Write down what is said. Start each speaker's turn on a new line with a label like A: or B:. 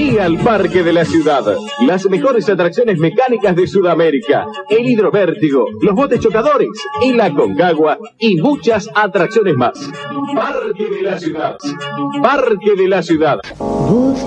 A: Vení al Parque de la Ciudad. Las mejores atracciones mecánicas de Sudamérica. El hidrovértigo, los botes chocadores, el Aconcagua y muchas atracciones más. Parque de la Ciudad. Parque de la Ciudad.